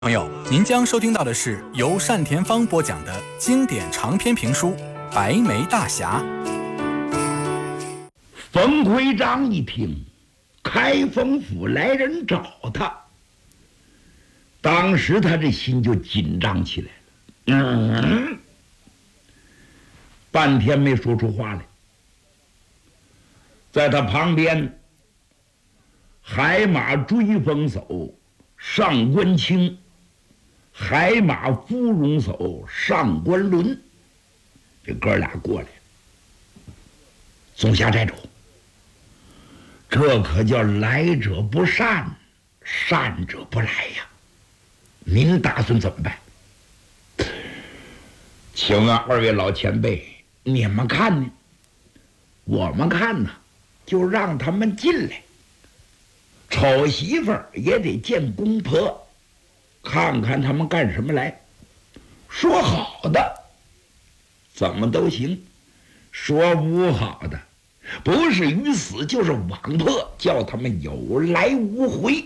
朋友，您将收听到的是由单田芳播讲的经典长篇评书《白眉大侠》。 冯奎章一听，开封府来人找他，当时他这心就紧张起来了。半天没说出话来。在他旁边，海马追风手上官清，海马芙蓉手上官伦，这哥俩过来。总辖寨主，这可叫来者不善，善者不来呀！您打算怎么办？请问二位老前辈，你们看呢？我们看呢，就让他们进来。丑媳妇儿也得见公婆，看看他们干什么来。说好的，怎么都行；说不好的，不是鱼死就是网破，叫他们有来无回。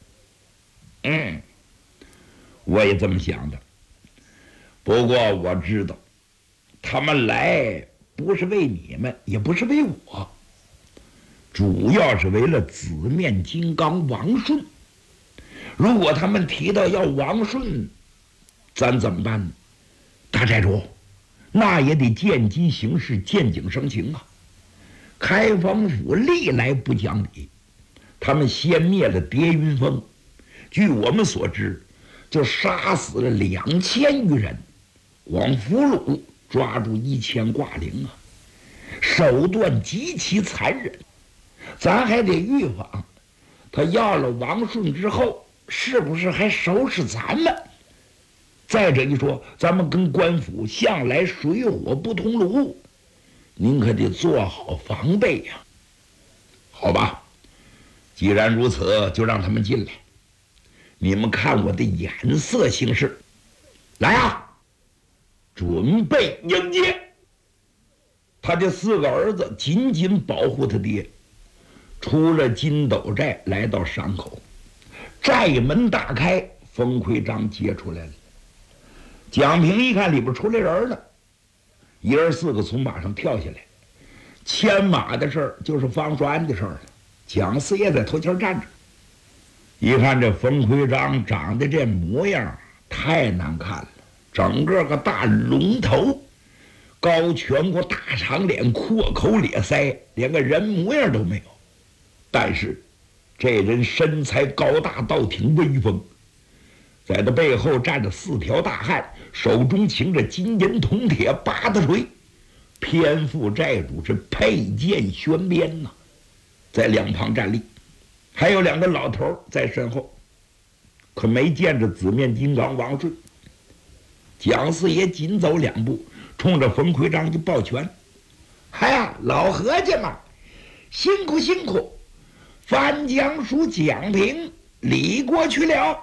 我也这么想的。不过我知道，他们来不是为你们，也不是为我，主要是为了紫面金刚王顺。如果他们提到要王顺，咱怎么办呢？大寨主，那也得见机行事，见景生情啊。开封府历来不讲理，他们先灭了叠云峰，据我们所知，就杀死了2000余人，光俘虏抓住1000挂零啊，手段极其残忍。咱还得预防，他要了王顺之后，是不是还收拾咱们？再者一说，咱们跟官府向来水火不同炉，您可得做好防备呀。好吧，既然如此，就让他们进来。你们看我的眼色行事。来啊，准备迎接。他这4个儿子紧紧保护他爹，出了金斗寨，来到山口，寨门大开，冯奎章接出来了。蒋平一看里边出来人了，爷儿4个从马上跳下来。牵马的事儿就是方叔安的事儿了，蒋四爷在头前站着。一看这冯奎章长得这模样太难看了，整个个大龙头，高颧骨，大长脸，阔口咧腮，连个人模样都没有。但是这人身材高大，倒挺威风。在他背后站着4条大汉，手中擎着金银铜铁八大锤，偏副寨主是佩剑悬鞭呐，在两旁站立。还有2个老头在身后，可没见着紫面金刚王顺。蒋四爷紧走2步，冲着冯奎章就抱拳：“哎呀，老何家嘛，辛苦辛苦！番江署蒋平礼过去了。”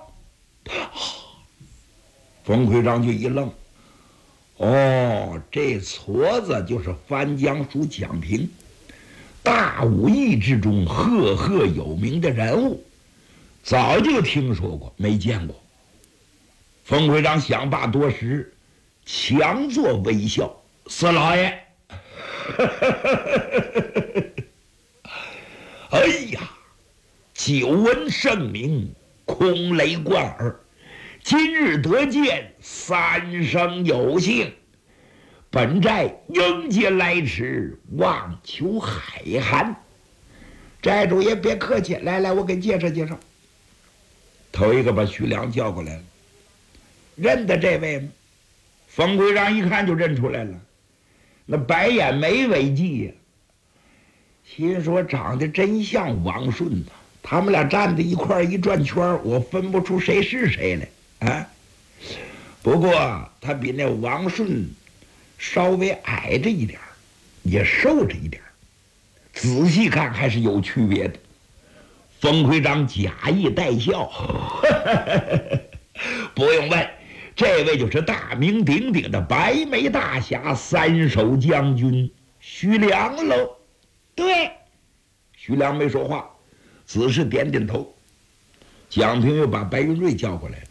冯奎章就一愣，这矬子就是番江署蒋平，大武艺之中赫赫有名的人物，早就听说过，没见过。冯奎章想罢多时，强作微笑：“四老爷，哎呀，久闻盛名，空雷贯耳，今日得见，3生有幸。本寨应节来迟，望求海涵。”寨主爷别客气，来，我给介绍介绍。头一个把徐良叫过来了。认得这位吗？冯奎章一看就认出来了，那白眼眉为髻呀，心说长得真像王顺呐。他们俩站在一块儿一转圈，我分不出谁是谁来啊。不过他比那王顺稍微矮着一点，也瘦着一点，仔细看还是有区别的。冯奎章假意带笑：“不用问，这位就是大名鼎鼎的白眉大侠3手将军徐良喽。”对，徐良没说话，只是点点头。蒋平又把白云瑞叫过来了。